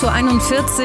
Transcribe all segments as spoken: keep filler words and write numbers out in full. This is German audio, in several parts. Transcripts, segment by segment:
acht Uhr einundvierzig.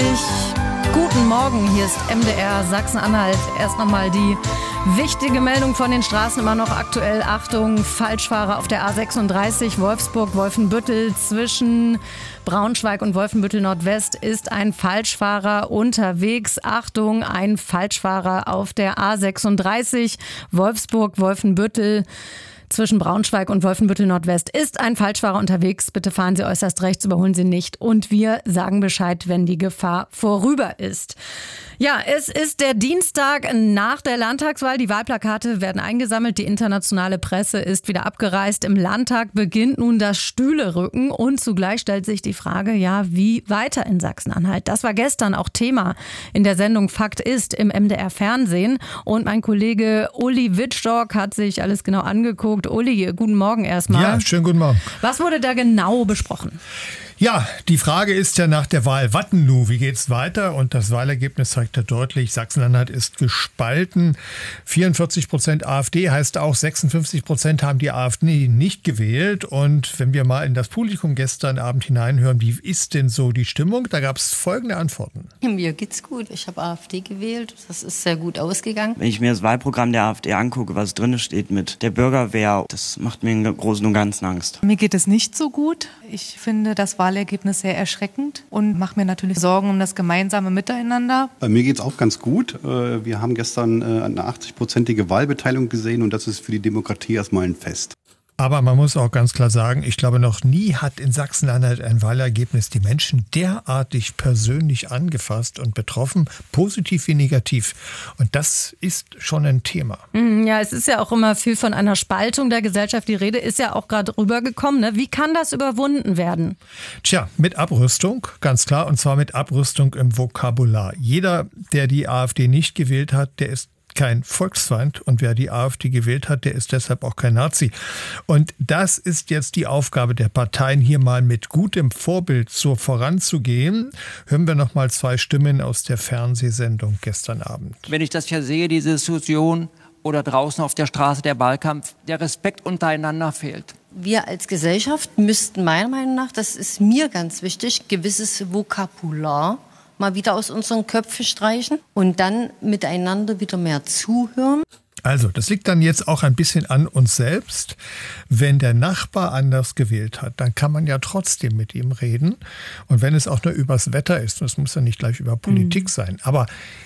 Guten Morgen, hier ist M D R Sachsen-Anhalt. Erst nochmal die wichtige Meldung von den Straßen, immer noch aktuell. Achtung, Falschfahrer auf der A sechsunddreißig Wolfsburg-Wolfenbüttel. Zwischen Braunschweig und Wolfenbüttel-Nordwest ist ein Falschfahrer unterwegs. Achtung, ein Falschfahrer auf der A sechsunddreißig Wolfsburg-Wolfenbüttel. Zwischen Braunschweig und Wolfenbüttel-Nordwest ist ein Falschfahrer unterwegs. Bitte fahren Sie äußerst rechts, überholen Sie nicht. Und wir sagen Bescheid, wenn die Gefahr vorüber ist. Ja, es ist der Dienstag nach der Landtagswahl. Die Wahlplakate werden eingesammelt. Die internationale Presse ist wieder abgereist. Im Landtag beginnt nun das Stühlerücken. Und zugleich stellt sich die Frage, ja, wie weiter in Sachsen-Anhalt? Das war gestern auch Thema in der Sendung Fakt ist im M D R Fernsehen. Und mein Kollege Uli Wittstock hat sich alles genau angeguckt. Uli, guten Morgen erstmal. Ja, schönen guten Morgen. Was wurde da genau besprochen? Ja, die Frage ist ja nach der Wahl Wattenlow, wie geht's weiter? Und das Wahlergebnis zeigt ja deutlich, Sachsen-Anhalt ist gespalten. vierundvierzig Prozent AfD heißt auch, sechsundfünfzig Prozent haben die AfD nicht gewählt. Und wenn wir mal in das Publikum gestern Abend hineinhören, wie ist denn so die Stimmung? Da gab es folgende Antworten. Mir geht's gut. Ich habe AfD gewählt. Das ist sehr gut ausgegangen. Wenn ich mir das Wahlprogramm der AfD angucke, was drin steht mit der Bürgerwehr, das macht mir im Großen und Ganzen Angst. Mir geht es nicht so gut. Ich finde das Wahlergebnis sehr erschreckend und mache mir natürlich Sorgen um das gemeinsame Miteinander. Bei mir geht es auch ganz gut. Wir haben gestern eine achtzig-prozentige Wahlbeteiligung gesehen und das ist für die Demokratie erstmal ein Fest. Aber man muss auch ganz klar sagen, ich glaube, noch nie hat in Sachsen-Anhalt ein Wahlergebnis die Menschen derartig persönlich angefasst und betroffen, positiv wie negativ. Und das ist schon ein Thema. Ja, es ist ja auch immer viel von einer Spaltung der Gesellschaft. Die Rede ist ja auch gerade rübergekommen. Ne? Wie kann das überwunden werden? Tja, mit Abrüstung, ganz klar. Und zwar mit Abrüstung im Vokabular. Jeder, der die AfD nicht gewählt hat, der ist kein Volksfeind und wer die AfD gewählt hat, der ist deshalb auch kein Nazi. Und das ist jetzt die Aufgabe der Parteien, hier mal mit gutem Vorbild so voranzugehen. Hören wir noch mal zwei Stimmen aus der Fernsehsendung gestern Abend. Wenn ich das ja sehe, diese Diskussion oder draußen auf der Straße der Wahlkampf, der Respekt untereinander fehlt. Wir als Gesellschaft müssten meiner Meinung nach, das ist mir ganz wichtig, gewisses Vokabular mal wieder aus unseren Köpfen streichen und dann miteinander wieder mehr zuhören. Also, das liegt dann jetzt auch ein bisschen an uns selbst. Wenn der Nachbar anders gewählt hat, dann kann man ja trotzdem mit ihm reden. Und wenn es auch nur übers Wetter ist, das muss ja nicht gleich über Politik mhm. sein. Aber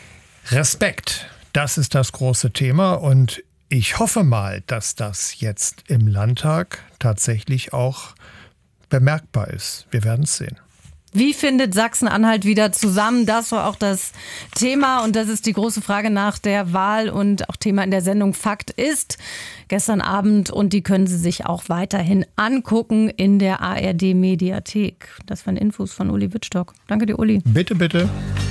Respekt, das ist das große Thema. Und ich hoffe mal, dass das jetzt im Landtag tatsächlich auch bemerkbar ist. Wir werden es sehen. Wie findet Sachsen-Anhalt wieder zusammen? Das war auch das Thema und das ist die große Frage nach der Wahl und auch Thema in der Sendung Fakt ist gestern Abend und die können Sie sich auch weiterhin angucken in der A R D Mediathek. Das waren Infos von Uli Wittstock. Danke dir, Uli. Bitte, bitte.